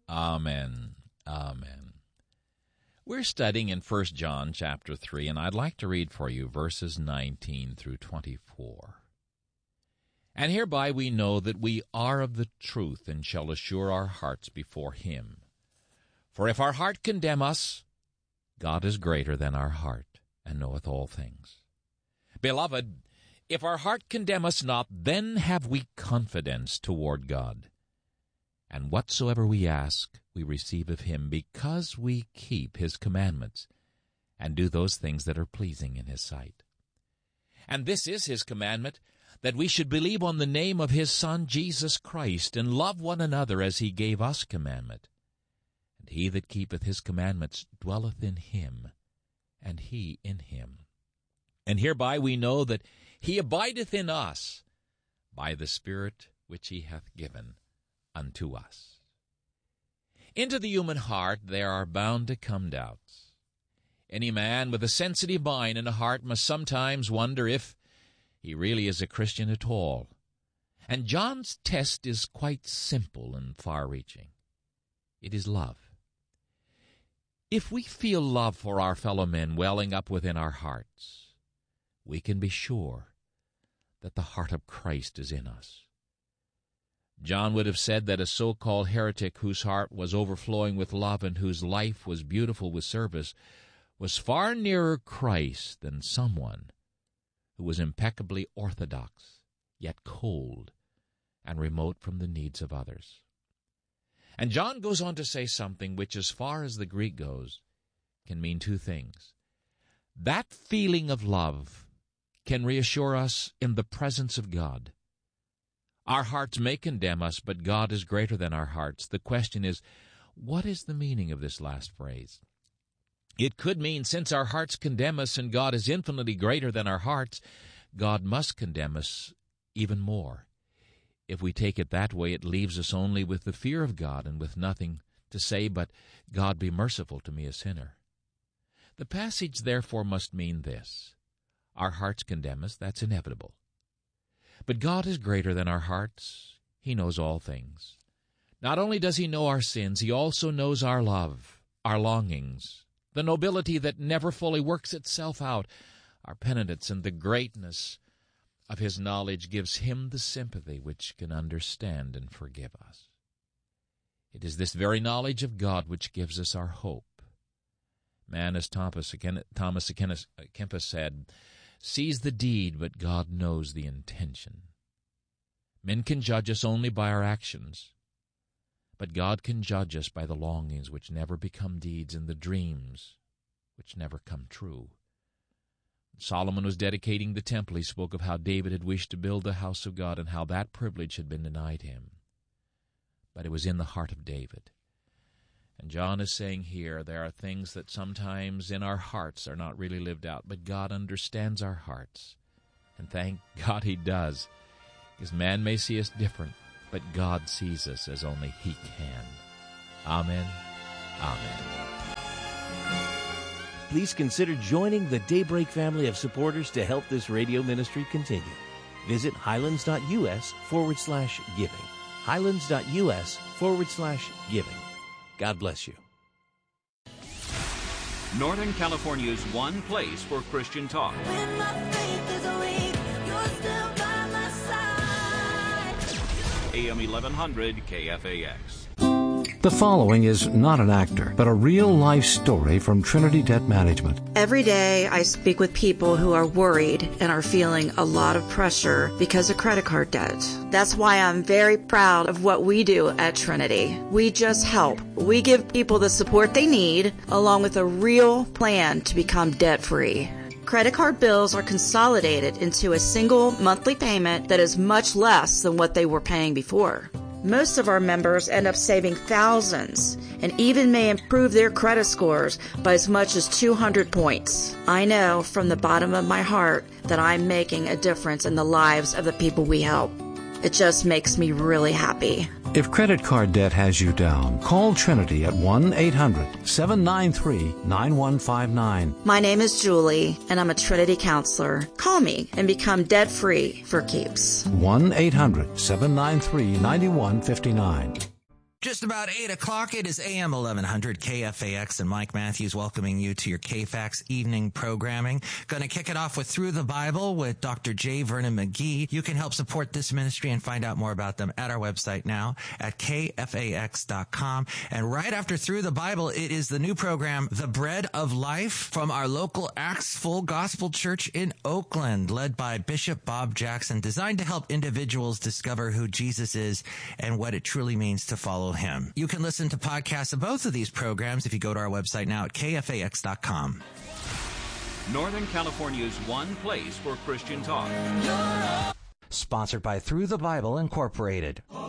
Amen. Amen. We're studying in 1 John chapter 3, and I'd like to read for you verses 19 through 24. And hereby we know that we are of the truth, and shall assure our hearts before him. For if our heart condemn us, God is greater than our heart, and knoweth all things. Beloved, if our heart condemn us not, then have we confidence toward God. And whatsoever we ask, we receive of him, because we keep his commandments, and do those things that are pleasing in his sight. And this is his commandment, that we should believe on the name of his Son Jesus Christ, and love one another as he gave us commandment. And he that keepeth his commandments dwelleth in him, and he in him. And hereby we know that he abideth in us, by the Spirit which he hath given unto us. Into the human heart there are bound to come doubts. Any man with a sensitive mind and a heart must sometimes wonder if he really is a Christian at all. And John's test is quite simple and far-reaching. It is love. If we feel love for our fellow men welling up within our hearts, we can be sure that the heart of Christ is in us. John would have said that a so-called heretic whose heart was overflowing with love and whose life was beautiful with service was far nearer Christ than someone who was impeccably orthodox, yet cold and remote from the needs of others. And John goes on to say something which, as far as the Greek goes, can mean two things. That feeling of love can reassure us in the presence of God. Our hearts may condemn us, but God is greater than our hearts. The question is, what is the meaning of this last phrase? It could mean, since our hearts condemn us and God is infinitely greater than our hearts, God must condemn us even more. If we take it that way, it leaves us only with the fear of God and with nothing to say but, God be merciful to me, a sinner. The passage, therefore, must mean this. Our hearts condemn us, that's inevitable. But God is greater than our hearts. He knows all things. Not only does he know our sins, he also knows our love, our longings, the nobility that never fully works itself out, our penitence, and the greatness of his knowledge gives him the sympathy which can understand and forgive us. It is this very knowledge of God which gives us our hope. Man, as Thomas Kempis said, sees the deed, but God knows the intention. Men can judge us only by our actions, but God can judge us by the longings which never become deeds and the dreams which never come true. Solomon was dedicating the temple. He spoke of how David had wished to build the house of God and how that privilege had been denied him. But it was in the heart of David. And John is saying here, there are things that sometimes in our hearts are not really lived out, but God understands our hearts. And thank God he does, because man may see us different, but God sees us as only he can. Amen. Amen. Please consider joining the Daybreak family of supporters to help this radio ministry continue. Visit highlands.us/giving. highlands.us/giving. God bless you. Northern California's one place for Christian talk. When my faith is weak, you're still by my side. AM 1100 KFAX. The following is not an actor, but a real-life story from Trinity Debt Management. Every day I speak with people who are worried and are feeling a lot of pressure because of credit card debt. That's why I'm very proud of what we do at Trinity. We just help. We give people the support they need, along with a real plan to become debt-free. Credit card bills are consolidated into a single monthly payment that is much less than what they were paying before. Most of our members end up saving thousands and even may improve their credit scores by as much as 200 points. I know from the bottom of my heart that I'm making a difference in the lives of the people we help. It just makes me really happy. If credit card debt has you down, call Trinity at 1-800-793-9159. My name is Julie, and I'm a Trinity counselor. Call me and become debt-free for keeps. 1-800-793-9159. Just about 8 o'clock. It is AM 1100 KFAX and Mike Matthews welcoming you to your KFAX evening programming. Going to kick it off with Through the Bible with Dr. J. Vernon McGee. You can help support this ministry and find out more about them at our website now at KFAX.com. And right after Through the Bible, it is the new program, The Bread of Life, from our local Acts Full Gospel Church in Oakland, led by Bishop Bob Jackson, designed to help individuals discover who Jesus is and what it truly means to follow him. You can listen to podcasts of both of these programs if you go to our website now at KFAX.com. Northern California's one place for Christian talk. Sponsored by Through the Bible Incorporated.